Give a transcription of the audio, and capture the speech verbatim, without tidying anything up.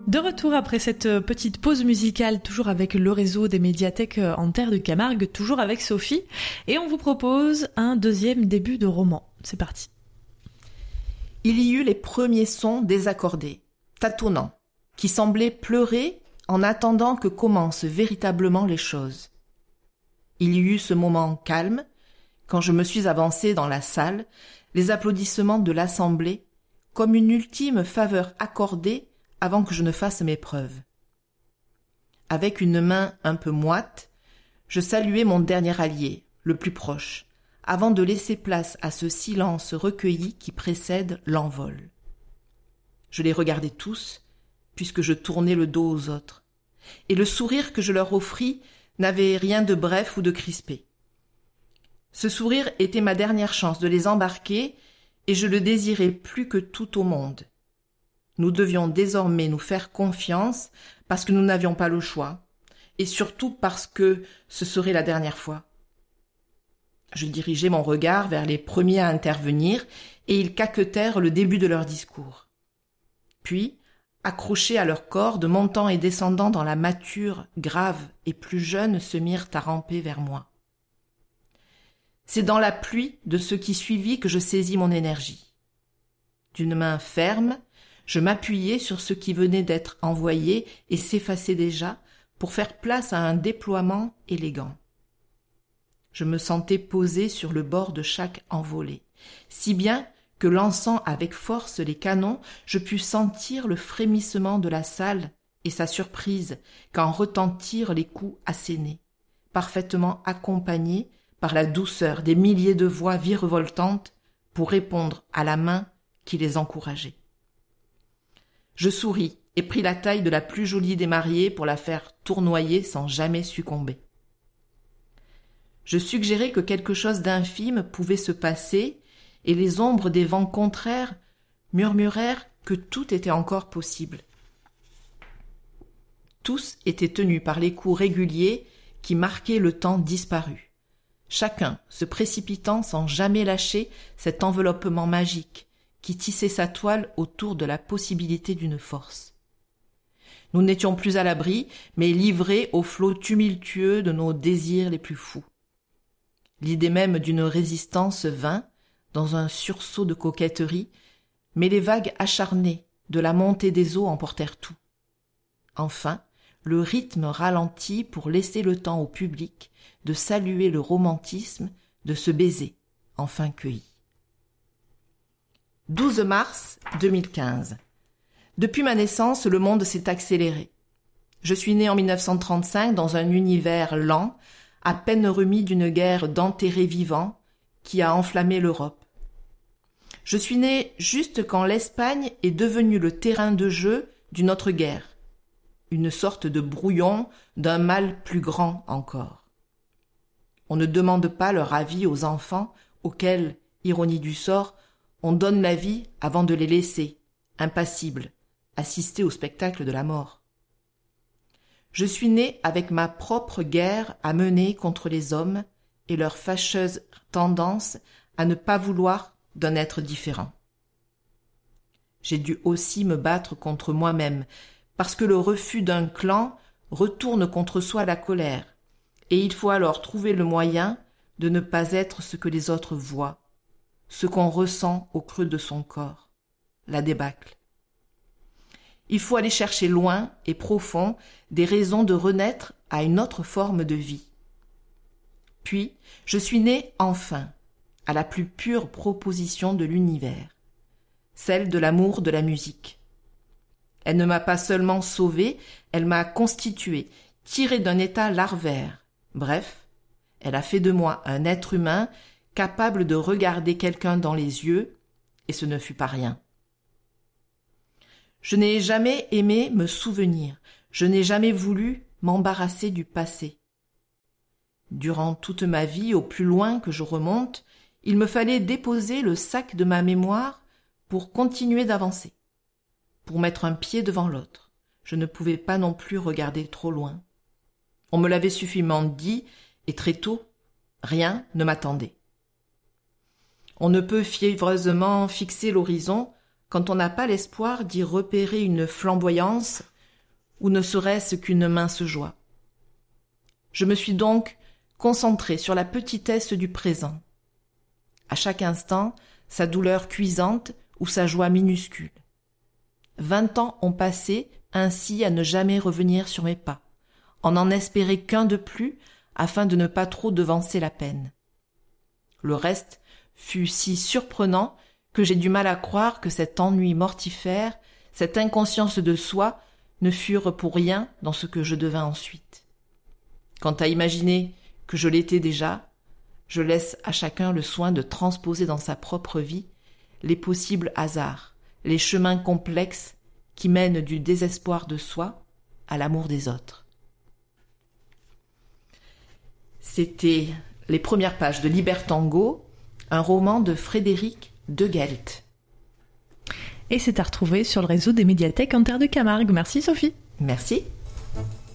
De retour après cette petite pause musicale, toujours avec le réseau des médiathèques en terre de Camargue, toujours avec Sophie, et on vous propose un deuxième début de roman. C'est parti. Il y eut les premiers sons désaccordés, tâtonnants, qui semblaient pleurer en attendant que commencent véritablement les choses. Il y eut ce moment calme, quand je me suis avancée dans la salle, les applaudissements de l'assemblée, comme une ultime faveur accordée avant que je ne fasse mes preuves. Avec une main un peu moite, je saluai mon dernier allié, le plus proche, avant de laisser place à ce silence recueilli qui précède l'envol. Je les regardais tous, puisque je tournais le dos aux autres, et le sourire que je leur offris n'avait rien de bref ou de crispé. Ce sourire était ma dernière chance de les embarquer, et je le désirais plus que tout au monde. Nous devions désormais nous faire confiance parce que nous n'avions pas le choix, et surtout parce que ce serait la dernière fois. Je dirigeai mon regard vers les premiers à intervenir, et ils caquetèrent le début de leur discours. Puis, accrochés à leurs cordes, montant et descendant dans la mâture, grave et plus jeunes, se mirent à ramper vers moi. C'est dans la pluie de ce qui suivit que je saisis mon énergie. D'une main ferme, je m'appuyai sur ce qui venait d'être envoyé et s'effaçait déjà pour faire place à un déploiement élégant. Je me sentais posé sur le bord de chaque envolée, si bien que, lançant avec force les canons, je pus sentir le frémissement de la salle et sa surprise quand retentirent les coups assénés, parfaitement accompagnés par la douceur des milliers de voix virevoltantes pour répondre à la main qui les encourageait. Je souris et pris la taille de la plus jolie des mariées pour la faire tournoyer sans jamais succomber. Je suggérai que quelque chose d'infime pouvait se passer, et les ombres des vents contraires murmurèrent que tout était encore possible. Tous étaient tenus par les coups réguliers qui marquaient le temps disparu, chacun se précipitant sans jamais lâcher cet enveloppement magique qui tissait sa toile autour de la possibilité d'une force. Nous n'étions plus à l'abri, mais livrés au flot tumultueux de nos désirs les plus fous. L'idée même d'une résistance vint, dans un sursaut de coquetterie, mais les vagues acharnées de la montée des eaux emportèrent tout. Enfin, le rythme ralentit pour laisser le temps au public de saluer le romantisme de ce baiser enfin cueilli. douze mars deux mille quinze. Depuis ma naissance, le monde s'est accéléré. Je suis né en mille neuf cent trente-cinq dans un univers lent, à peine remis d'une guerre d'enterrés vivants qui a enflammé l'Europe. Je suis né juste quand l'Espagne est devenue le terrain de jeu d'une autre guerre, une sorte de brouillon d'un mal plus grand encore. On ne demande pas leur avis aux enfants auxquels, ironie du sort, on donne la vie avant de les laisser, impassibles, assister au spectacle de la mort. Je suis né avec ma propre guerre à mener contre les hommes et leur fâcheuse tendance à ne pas vouloir d'un être différent. J'ai dû aussi me battre contre moi-même, parce que le refus d'un clan retourne contre soi la colère, et il faut alors trouver le moyen de ne pas être ce que les autres voient, ce qu'on ressent au creux de son corps, la débâcle. Il faut aller chercher loin et profond des raisons de renaître à une autre forme de vie. Puis, je suis né enfin, à la plus pure proposition de l'univers, celle de l'amour de la musique. Elle ne m'a pas seulement sauvé, elle m'a constitué, tiré d'un état larvaire. Bref, elle a fait de moi un être humain capable de regarder quelqu'un dans les yeux, et ce ne fut pas rien. Je n'ai jamais aimé me souvenir, je n'ai jamais voulu m'embarrasser du passé. Durant toute ma vie, au plus loin que je remonte, il me fallait déposer le sac de ma mémoire pour continuer d'avancer, pour mettre un pied devant l'autre. Je ne pouvais pas non plus regarder trop loin. On me l'avait suffisamment dit, et très tôt, rien ne m'attendait. On ne peut fiévreusement fixer l'horizon quand on n'a pas l'espoir d'y repérer une flamboyance ou ne serait-ce qu'une mince joie. Je me suis donc concentrée sur la petitesse du présent. À chaque instant, sa douleur cuisante ou sa joie minuscule. Vingt ans ont passé ainsi à ne jamais revenir sur mes pas, en n'en espérer qu'un de plus afin de ne pas trop devancer la peine. Le reste fut si surprenant que j'ai du mal à croire que cet ennui mortifère, cette inconscience de soi, ne furent pour rien dans ce que je devins ensuite. Quant à imaginer que je l'étais déjà, je laisse à chacun le soin de transposer dans sa propre vie les possibles hasards, les chemins complexes qui mènent du désespoir de soi à l'amour des autres. C'était les premières pages de Libertango, un roman de Frédéric de Gelt. Et c'est à retrouver sur le réseau des médiathèques en Terre de Camargue. Merci Sophie. Merci.